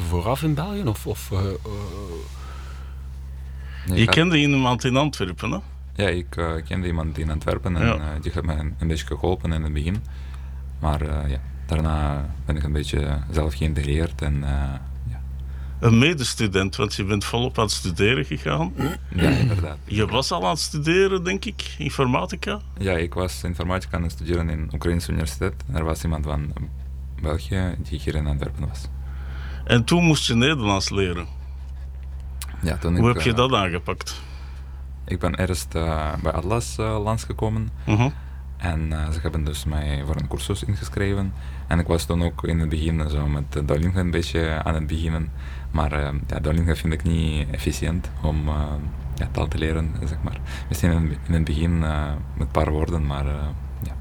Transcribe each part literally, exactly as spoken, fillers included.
vooraf in België? Of, of, uh, uh... Nee, je had... kende iemand in Antwerpen, hè? Ja, ik uh, kende iemand in Antwerpen en ja. uh, die heeft me een, een beetje geholpen in het begin. Maar uh, ja, daarna ben ik een beetje zelf geïntegreerd en... Uh, ja. Een medestudent, want je bent volop aan het studeren gegaan. Ja, inderdaad. Je was al aan het studeren, denk ik, informatica? Ja, ik was informatica aan het studeren in de Oekraïnse universiteit. Er was iemand van België die hier in Antwerpen was. En toen moest je Nederlands leren. Ja, toen Hoe ik, heb je uh, dat aangepakt? Ik ben eerst uh, bij Atlas uh, langsgekomen. Uh-huh. En uh, ze hebben dus mij voor een cursus ingeschreven. En ik was toen ook in het begin zo met Duolingo een beetje aan het beginnen. Maar uh, ja, Duolingo vind ik niet efficiënt om uh, ja, taal te leren, zeg maar. Misschien in, in het begin uh, met een paar woorden, maar uh, ja.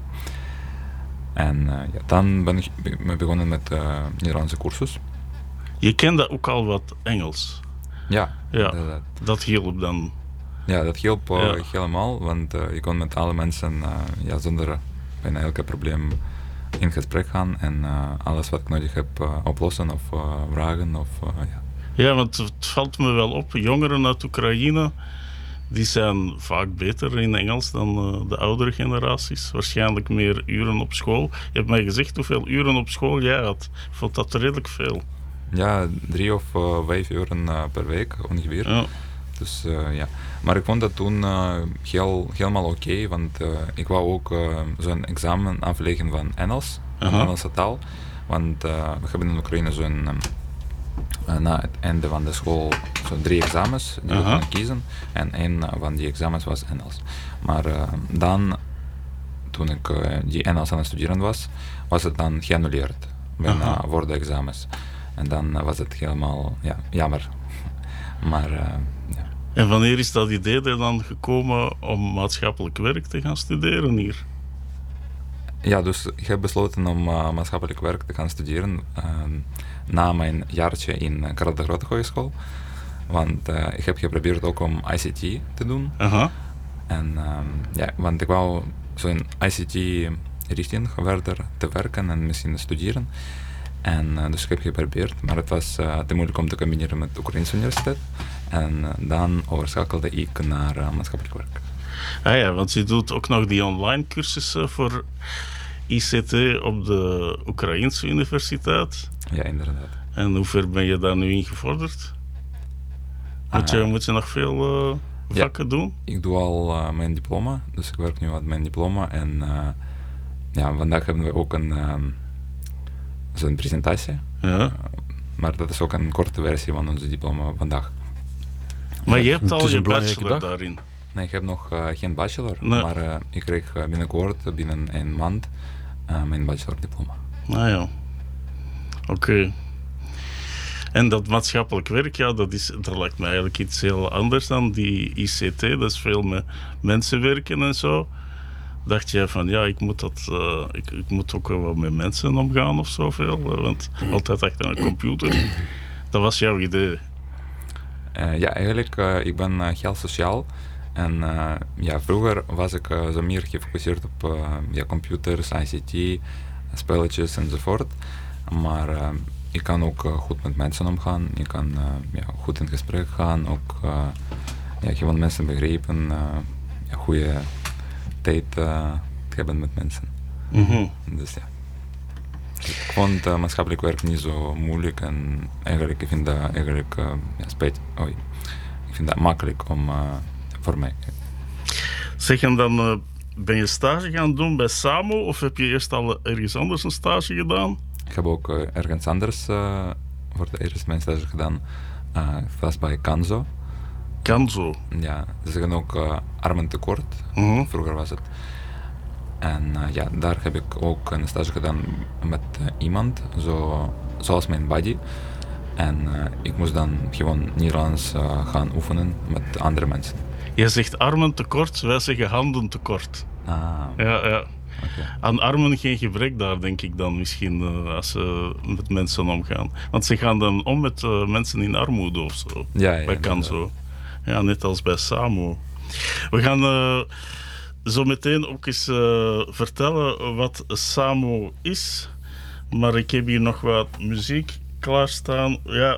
En uh, ja, dan ben ik be- begonnen met de uh, Nederlandse cursus. Je kende ook al wat Engels. Ja, ja dat, dat hielp dan. Ja, dat hielp uh, ja. helemaal, want uh, je kon met alle mensen uh, ja, zonder bijna elk probleem in gesprek gaan en uh, alles wat ik nodig heb uh, oplossen of uh, vragen. Of, uh, ja. ja, want het valt me wel op, jongeren uit Oekraïne, die zijn vaak beter in Engels dan uh, de oudere generaties. Waarschijnlijk meer uren op school. Je hebt mij gezegd hoeveel uren op school jij had. Ik vond dat redelijk veel. Ja, drie of uh, vijf uren uh, per week ongeveer. Ja. Dus uh, ja, maar ik vond dat toen uh, heel, helemaal oké, okay, want uh, ik wou ook uh, zo'n examen afleggen van Engels, van uh-huh. Engelse taal. Want uh, we hebben in Oekraïne zo'n, um, uh, na het einde van de school, zo'n drie examens die uh-huh. we kunnen kiezen. En een van die examens was Engels. Maar uh, dan, toen ik uh, die Engels aan het studeren was, was het dan geannuleerd, bijna uh-huh. voor de examens. En dan uh, was het helemaal, ja, jammer. Maar, uh, ja. En wanneer is dat idee er dan gekomen om maatschappelijk werk te gaan studeren hier? Ja, dus ik heb besloten om uh, maatschappelijk werk te gaan studeren uh, na mijn jaartje in Karel de Grote Hogeschool. Want uh, ik heb geprobeerd ook om I C T te doen. Uh-huh. En um, ja, want ik wou zo'n I C T-richting verder te werken en misschien studeren. En uh, dus ik heb geprobeerd, maar het was uh, te moeilijk om te combineren met de Oekraïnse universiteit. En uh, dan overschakelde ik naar uh, maatschappelijk werk. Ah ja, want je doet ook nog die online cursussen voor I C T op de Oekraïnse universiteit. Ja, inderdaad. En hoe ver ben je daar nu in gevorderd? Moet je, uh, moet je nog veel uh, vakken ja, doen? Ik doe al uh, mijn diploma, dus ik werk nu aan mijn diploma. En uh, ja, vandaag hebben we ook een... Um, zo'n presentatie. Ja. Uh, maar dat is ook een korte versie van onze diploma vandaag. Maar je hebt al je bachelor daarin? Nee, ik heb nog uh, geen bachelor. Nee. Maar uh, ik kreeg uh, binnenkort, binnen een maand, uh, mijn bachelordiploma. Ah ja. Oké. Okay. En dat maatschappelijk werk, ja, dat, is, dat lijkt me eigenlijk iets heel anders dan die I C T. Dat is veel met mensen werken en zo. Dacht jij van, ja, ik moet, dat, uh, ik, ik moet ook wel met mensen omgaan of zoveel, uh, want altijd achter een computer. Dat was jouw idee? Uh, ja, eigenlijk, uh, ik ben uh, heel sociaal. En uh, ja, vroeger was ik uh, zo meer gefocust op uh, ja, computers, I C T, spelletjes enzovoort. Maar uh, ik kan ook uh, goed met mensen omgaan. Ik kan uh, ja, goed in gesprek gaan, ook uh, ja, gewoon mensen begrijpen, uh, ja, goede tijd uh, te hebben met mensen. Mm-hmm. Dus ja. Ik vond uh, maatschappelijk werk niet zo moeilijk en eigenlijk ik vind dat eigenlijk uh, ja, spijt. Oh, ik vind dat makkelijk om uh, voor mij. Zeg, en dan uh, ben je stage gaan doen bij Samo of heb je eerst al ergens anders een stage gedaan? Ik heb ook uh, ergens anders uh, voor de eerste mijn stage gedaan. Uh, vast bij Kanzo. Kanzo? Ja, ze zeggen ook uh, armentekort. Uh-huh. Vroeger was het. En uh, ja, daar heb ik ook een stage gedaan met uh, iemand, zo, zoals mijn buddy. En uh, ik moest dan gewoon Nederlands uh, gaan oefenen met andere mensen. Jij zegt armen tekort, wij zeggen handen tekort. Ah. Ja, ja. Okay. Aan armen geen gebrek daar, denk ik dan misschien, uh, als ze met mensen omgaan. Want ze gaan dan om met uh, mensen in armoede of zo. Ja, ja, bij Kanzo. Ja, net als bij Samo. We gaan uh, zo meteen ook eens uh, vertellen wat Samo is. Maar ik heb hier nog wat muziek klaarstaan. Ja,